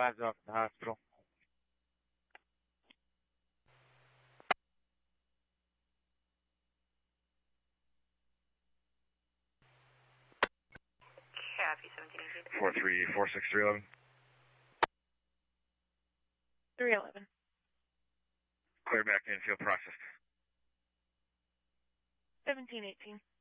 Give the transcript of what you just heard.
5's off at the hospital. Copy, 1718. 4346311. 311. Clear back infield processed. 1718.